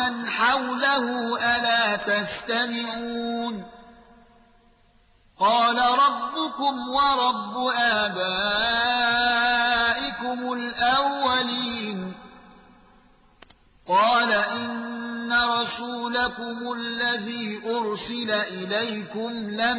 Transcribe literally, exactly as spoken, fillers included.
ومن حوله ألا تستمعون قال ربكم ورب آبائكم الأولين قال إن رسولكم الذي أرسل إليكم لمن